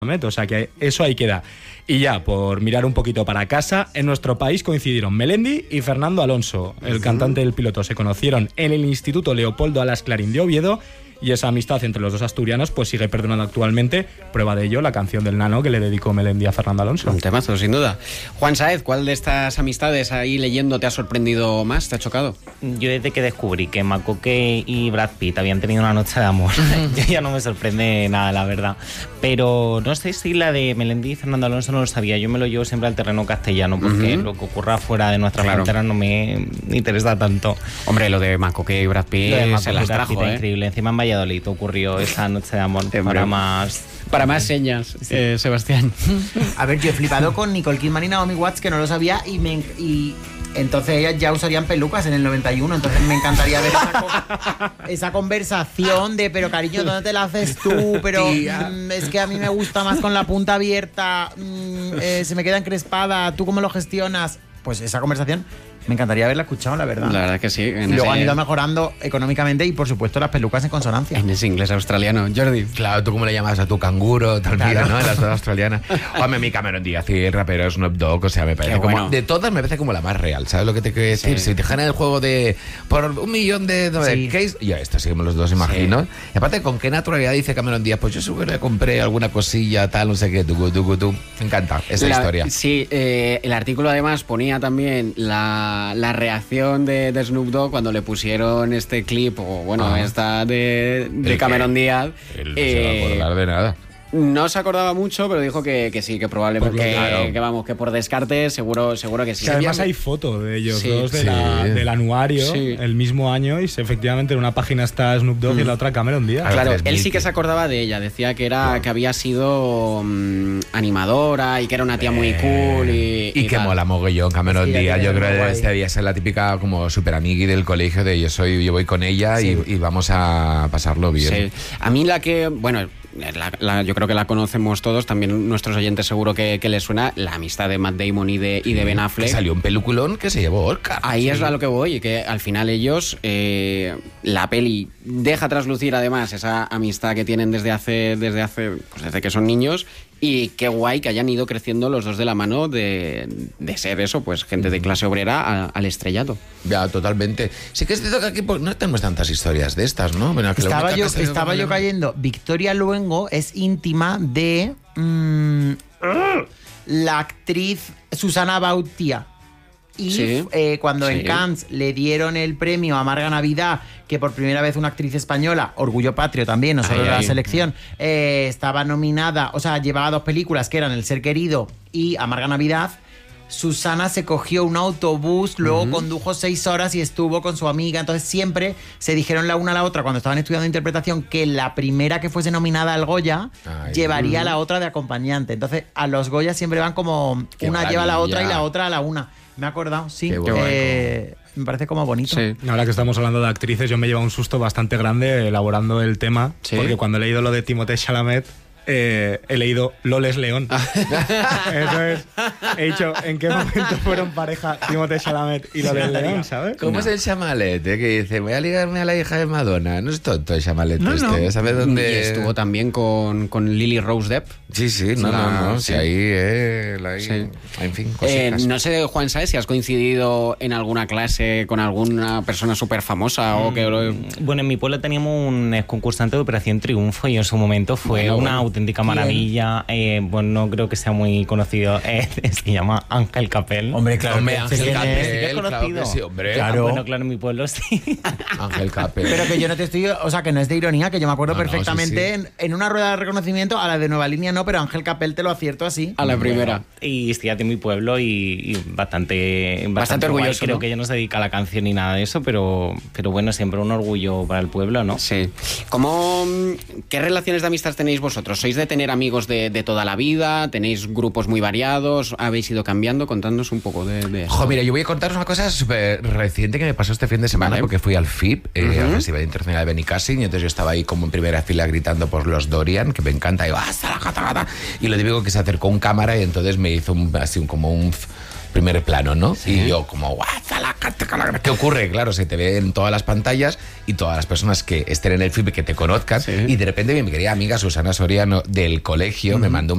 O sea que eso ahí queda. Y ya, por mirar un poquito para casa, en nuestro país coincidieron Melendi y Fernando Alonso, el cantante del piloto. Se conocieron en el Instituto Leopoldo Alas Clarín de Oviedo, y esa amistad entre los dos asturianos pues sigue perdurando actualmente. Prueba de ello la canción del Nano que le dedicó Melendi a Fernando Alonso. Un temazo, sin duda. Juan Sáez, ¿cuál de estas amistades ahí leyendo te ha sorprendido más? ¿Te ha chocado? Yo desde que descubrí que Macoque y Brad Pitt habían tenido una noche de amor, ya no me sorprende nada, la verdad. Pero no sé si la de Melendi y Fernando Alonso no lo sabía. Yo me lo llevo siempre al terreno castellano, porque lo que ocurra fuera de nuestra frontera no me interesa tanto. Hombre, lo de Macoque y Brad Pitt se las trajo, increíble. Encima en Valladolid ocurrió esa noche de amor para más señas, sí. Sebastián. A ver, yo he flipado con Nicole Kidman y Naomi Watts, que no lo sabía, y entonces ellas ya usarían pelucas en el 91, entonces me encantaría ver esa conversación de, pero cariño, ¿dónde te la haces tú? Pero es que a mí me gusta más con la punta abierta, se me queda encrespada, ¿tú cómo lo gestionas? Pues esa conversación me encantaría haberla escuchado, la verdad. La verdad que sí. Y luego han ido mejorando económicamente y, por supuesto, las pelucas en consonancia. En ese inglés australiano. Jordi. Claro, ¿tú cómo le llamas a tu canguro? Tal vida, ¿no? En las dos australianas. Hombre, mi Cameron Díaz y el rapero Snoop Dogg, o sea, me parece como... De todas me parece como la más real, ¿sabes lo que te quiero decir? Sí. Si te ganan el juego de... Por $1 millón de case... Ya, esto seguimos los dos, imagino. Sí. Y aparte, ¿con qué naturalidad dice Cameron Díaz? Pues yo seguro que compré alguna cosilla, tal, no sé qué, tú. Me encanta esa historia. Sí, el artículo además ponía también la reacción de Snoop Dogg cuando le pusieron este clip, o bueno, esta de Cameron Díaz. Él no se va a acordar de nada. No se acordaba mucho, pero dijo que sí, que probablemente que por descarte seguro que sí. Que además hay foto de ellos dos del anuario el mismo año, y efectivamente en una página está Snoop Dogg y en la otra Cameron Díaz. Claro, él sí que se acordaba de ella, decía que había sido animadora y que era una tía muy cool y que mola mogollón Cameron Díaz. Yo creo que este día es la típica como super amigui del colegio de yo voy con ella y vamos a pasarlo bien. Sí. A mí la que, bueno, yo creo que la conocemos todos, también nuestros oyentes seguro que les suena, la amistad de Matt Damon y de Ben Affleck. Que salió un peliculón que se llevó Oscar. Ahí es a lo que voy, y que al final ellos, la peli deja traslucir además esa amistad que tienen desde que son niños. Y qué guay que hayan ido creciendo los dos de la mano de ser eso, pues gente de clase obrera al estrellato. Ya, totalmente. Sí que es cierto que aquí pues, no tenemos tantas historias de estas, ¿no? Bueno, estaba yo cayendo. Victoria Luengo es íntima de la actriz Susana Bautía. Y cuando en Cannes le dieron el premio a Amarga Navidad, que por primera vez una actriz española, orgullo patrio también, no solo la selección, estaba nominada, o sea, llevaba 2 películas que eran El Ser Querido y Amarga Navidad, Susana se cogió un autobús, luego condujo 6 horas y estuvo con su amiga. Entonces siempre se dijeron la una a la otra cuando estaban estudiando interpretación que la primera que fuese nominada al Goya llevaría a la otra de acompañante. Entonces a los Goya siempre van como una lleva a la otra y la otra a la una. Me he acordado, sí. Me parece como bonito. Sí. Ahora que estamos hablando de actrices, yo me llevo un susto bastante grande elaborando el tema, porque cuando he leído lo de Timothée Chalamet, he leído Loles León. Entonces he dicho, ¿en qué momento fueron pareja Timothée Chalamet y Loles León, ¿sabes? ¿Cómo es el Chamalet? Que dice, voy a ligarme a la hija de Madonna. No es tonto el Chamalet ¿Sabes dónde? Y estuvo también con Lily Rose Depp. Sí, no. Sí, ahí, en fin, cositas. No sé, Juan, ¿sabes si has coincidido en alguna clase con alguna persona súper famosa o que... Bueno, en mi pueblo teníamos un concursante de Operación Triunfo y en su momento fue una auténtica maravilla. No creo que sea muy conocido. Se llama Ángel Capel. Hombre, claro, Ángel Capel. ¿Sí es conocido? Claro que sí, hombre. Claro. Bueno, claro, en mi pueblo sí. Ángel Capel. Pero que yo no te estoy... O sea, que no es de ironía, que yo me acuerdo perfectamente en una rueda de reconocimiento, a la de Nueva Línea no, pero Ángel Capel te lo acierto así. A la primera. Y estoy de mi pueblo y bastante orgulloso. Creo que ella no se dedica a la canción ni nada de eso, pero bueno, siempre un orgullo para el pueblo, ¿no? Sí. ¿Qué relaciones de amistad tenéis vosotros? ¿Sois de tener amigos de toda la vida? ¿Tenéis grupos muy variados? ¿Habéis ido cambiando? Contadnos un poco de eso. Mira, yo voy a contaros una cosa súper reciente que me pasó este fin de semana, porque fui al FIP, al Festival Internacional de Benicàssim, y entonces yo estaba ahí como en primera fila gritando por los Dorian, que me encanta, y hasta la gata. Y lo típico que se acercó un cámara y entonces me hizo como un primer plano, ¿no? Y yo como, ¿qué ocurre? Claro, se te ve en todas las pantallas y todas las personas que estén en el film que te conozcan y de repente mi querida amiga Susana Soriano del colegio me mandó un